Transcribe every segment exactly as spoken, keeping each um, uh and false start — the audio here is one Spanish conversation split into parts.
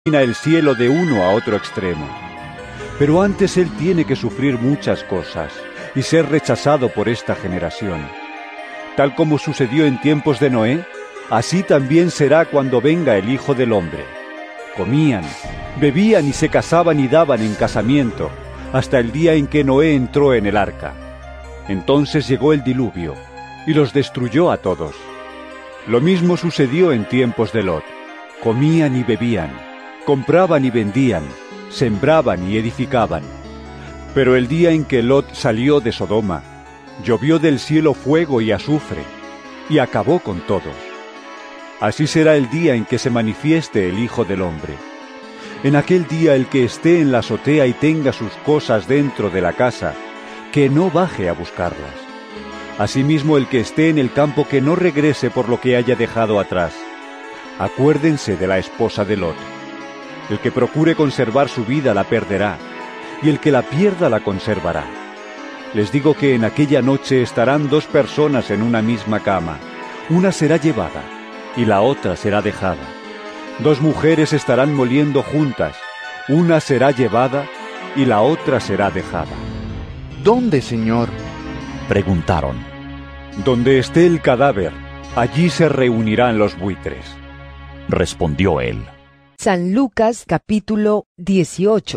el cielo de uno a otro extremo. Pero antes él tiene que sufrir muchas cosas y ser rechazado por esta generación. Tal como sucedió en tiempos de Noé, así también será cuando venga el Hijo del Hombre. Comían, bebían y se casaban y daban en casamiento, hasta el día en que Noé entró en el arca. Entonces llegó el diluvio, y los destruyó a todos. Lo mismo sucedió en tiempos de Lot. Comían y bebían, compraban y vendían, sembraban y edificaban. Pero el día en que Lot salió de Sodoma, llovió del cielo fuego y azufre, y acabó con todos. Así será el día en que se manifieste el Hijo del Hombre. En aquel día el que esté en la azotea y tenga sus cosas dentro de la casa, que no baje a buscarlas. Asimismo el que esté en el campo, que no regrese por lo que haya dejado atrás. Acuérdense de la esposa de Lot. El que procure conservar su vida la perderá, y el que la pierda la conservará. Les digo que en aquella noche estarán dos personas en una misma cama. Una será llevada, y la otra será dejada. Dos mujeres estarán moliendo juntas. Una será llevada, y la otra será dejada. ¿Dónde, Señor?, preguntaron. Donde esté el cadáver, allí se reunirán los buitres, respondió él. San Lucas capítulo dieciocho.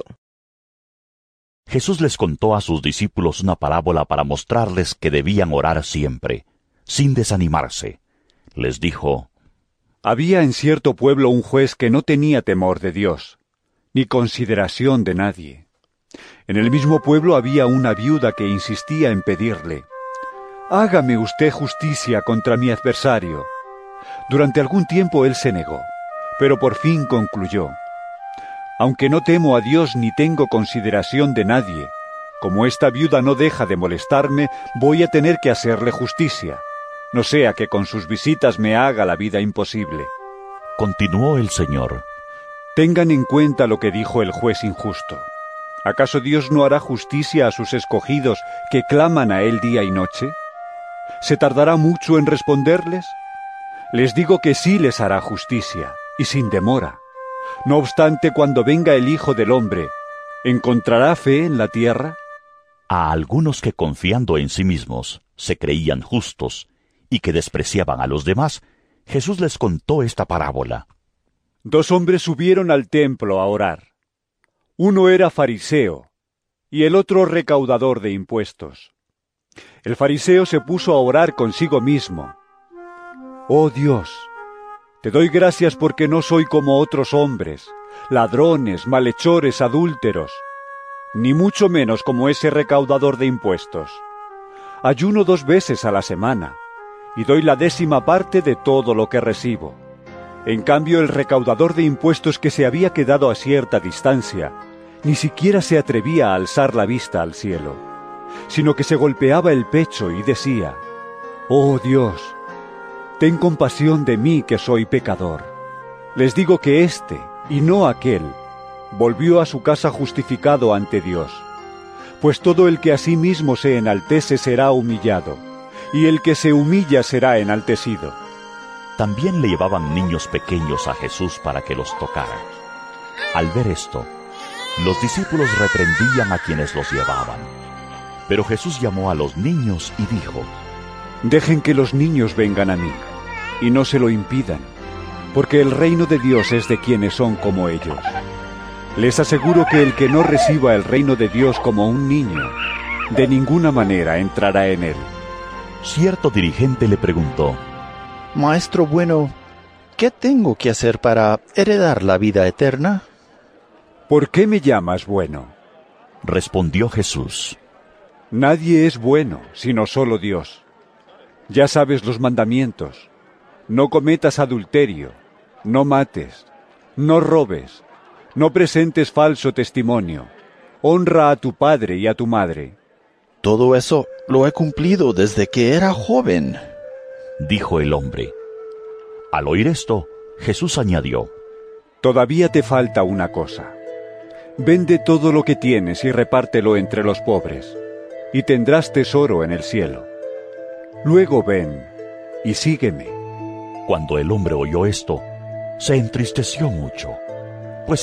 Jesús les contó a sus discípulos una parábola para mostrarles que debían orar siempre, sin desanimarse. Les dijo: Había en cierto pueblo un juez que no tenía temor de Dios, ni consideración de nadie. En el mismo pueblo había una viuda que insistía en pedirle: «Hágame usted justicia contra mi adversario». Durante algún tiempo él se negó, pero por fin concluyó: «Aunque no temo a Dios ni tengo consideración de nadie, como esta viuda no deja de molestarme, voy a tener que hacerle justicia, no sea que con sus visitas me haga la vida imposible». Continuó el Señor: Tengan en cuenta lo que dijo el juez injusto. ¿Acaso Dios no hará justicia a sus escogidos que claman a Él día y noche? ¿Se tardará mucho en responderles? Les digo que sí les hará justicia, y sin demora. No obstante, cuando venga el Hijo del Hombre, ¿encontrará fe en la tierra? A algunos que, confiando en sí mismos, se creían justos y que despreciaban a los demás, Jesús les contó esta parábola. Dos hombres subieron al templo a orar. Uno era fariseo y el otro recaudador de impuestos. El fariseo se puso a orar consigo mismo: «Oh Dios, te doy gracias porque no soy como otros hombres, ladrones, malhechores, adúlteros, ni mucho menos como ese recaudador de impuestos. Ayuno dos veces a la semana y doy la décima parte de todo lo que recibo». En cambio, el recaudador de impuestos, que se había quedado a cierta distancia, ni siquiera se atrevía a alzar la vista al cielo, sino que se golpeaba el pecho y decía: «Oh Dios, ten compasión de mí que soy pecador». Les digo que éste, y no aquel, volvió a su casa justificado ante Dios. Pues todo el que a sí mismo se enaltece será humillado, y el que se humilla será enaltecido. También le llevaban niños pequeños a Jesús para que los tocara. Al ver esto, los discípulos reprendían a quienes los llevaban. Pero Jesús llamó a los niños y dijo: Dejen que los niños vengan a mí, y no se lo impidan, porque el reino de Dios es de quienes son como ellos. Les aseguro que el que no reciba el reino de Dios como un niño, de ninguna manera entrará en él. Cierto dirigente le preguntó: Maestro bueno, ¿qué tengo que hacer para heredar la vida eterna? ¿Por qué me llamas bueno? Respondió Jesús: Nadie es bueno, sino solo Dios. Ya sabes los mandamientos: no cometas adulterio, no mates, no robes, no presentes falso testimonio, honra a tu padre y a tu madre. Todo eso lo he cumplido desde que era joven, dijo el hombre. Al oír esto, Jesús añadió: Todavía te falta una cosa. Vende todo lo que tienes y repártelo entre los pobres, y tendrás tesoro en el cielo. Luego ven y sígueme. Cuando el hombre oyó esto, se entristeció mucho